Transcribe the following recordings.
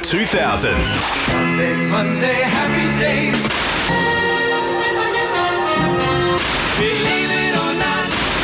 2000s. Monday, happy days. Believe it or not.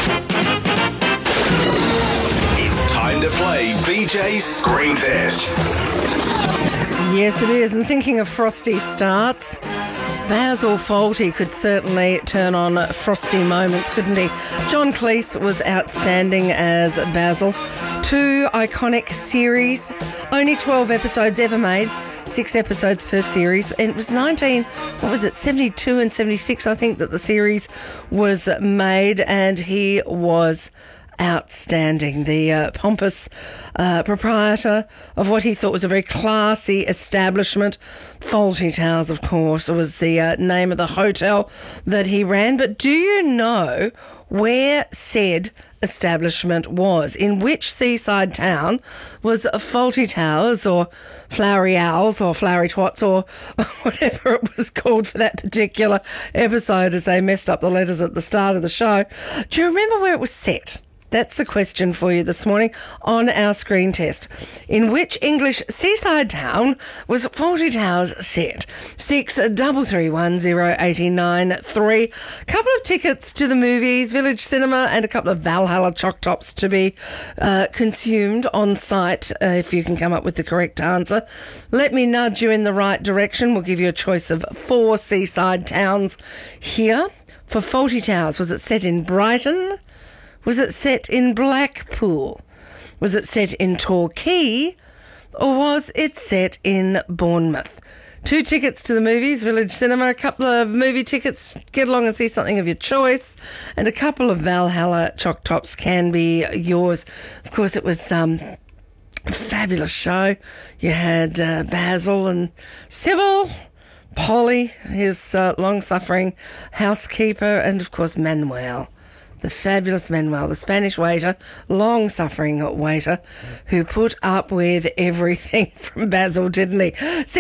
It's time to play BJ's Screen Test. Yes, it is. And thinking of frosty starts, Basil Fawlty could certainly turn on frosty moments, couldn't he? John Cleese was outstanding as Basil. 2 iconic series, only 12 episodes ever made, 6 episodes per series. And it was 72 and 76, I think, that the series was made, and he was outstanding. The pompous proprietor of what he thought was a very classy establishment. Fawlty Towers, of course, was the name of the hotel that he ran. But do you know where said establishment was? In which seaside town was Fawlty Towers, or Flowery Owls, or Flowery Twats, or whatever it was called for that particular episode, as they messed up the letters at the start of the show? Do you remember where it was set? That's the question for you this morning on our screen test. In which English seaside town was Fawlty Towers set? 6331089 Couple of tickets to the movies, Village Cinema, and a couple of Valhalla Choc Tops to be consumed on site if you can come up with the correct answer. Let me nudge you in the right direction. We'll give you a choice of 4 seaside towns here. For Fawlty Towers, was it set in Brighton? Was it set in Blackpool? Was it set in Torquay? Or was it set in Bournemouth? 2 tickets to the movies, Village Cinema, a couple of movie tickets, get along and see something of your choice, and a couple of Valhalla Choc Tops can be yours. Of course, it was a fabulous show. You had Basil and Sybil, Polly, his long-suffering housekeeper, and, of course, Manuel. The fabulous Manuel, the Spanish waiter, long-suffering waiter, who put up with everything from Basil, didn't he?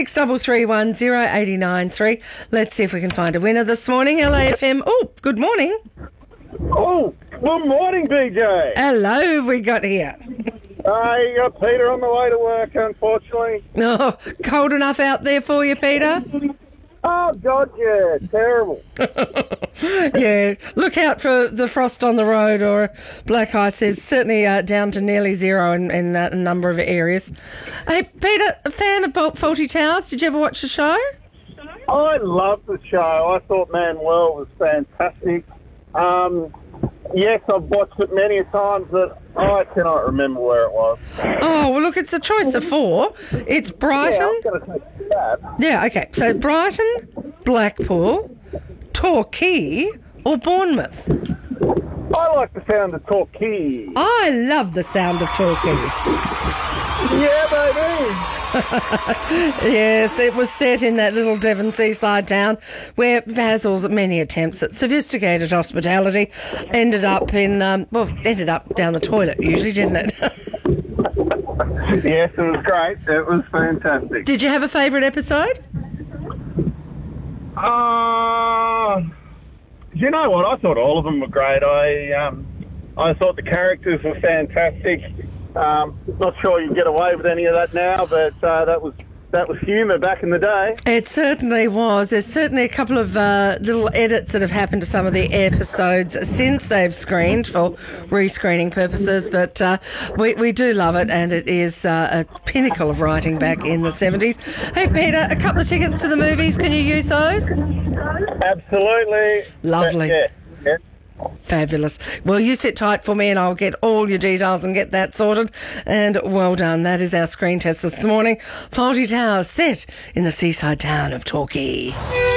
6331089. Let's see if we can find a winner this morning. LAFM. Oh, good morning. Oh, good morning, BJ. Hello, who have we got here? You got Peter on the way to work, unfortunately. Oh, cold enough out there for you, Peter? Oh, God, yeah, terrible. Yeah, look out for the frost on the road or black ice. Is certainly down to nearly zero in a number of areas. Hey, Peter, a fan of Fawlty Towers? Did you ever watch the show? I loved the show. I thought Manuel was fantastic. Yes, I've watched it many times, but I cannot remember where it was. Oh, well, look, it's a choice of 4. It's Brighton. Yeah, I'm going to take that. Yeah, okay. So Brighton, Blackpool, Torquay, or Bournemouth? I like the sound of Torquay. I love the sound of Torquay. Yeah, baby. Yes, it was set in that little Devon seaside town where Basil's many attempts at sophisticated hospitality ended up down the toilet usually, didn't it? Yes, it was great. It was fantastic. Did you have a favourite episode? You know what? I thought all of them were great. I thought the characters were fantastic. Not sure you can get away with any of that now, but that was humour back in the day. It certainly was. There's certainly a couple of little edits that have happened to some of the episodes since they've screened for rescreening purposes, but we do love it, and it is a pinnacle of writing back in the 70s. Hey, Peter, a couple of tickets to the movies. Can you use those? Absolutely. Lovely. Yeah. Fabulous. Well, you sit tight for me and I'll get all your details and get that sorted. And well done. That is our screen test this morning. Fawlty Towers set in the seaside town of Torquay.